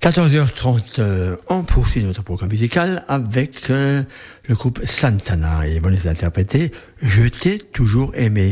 14h30, on poursuit notre programme musical avec le groupe Santana. Et ils vont nous interpréter « Je t'ai toujours aimé ».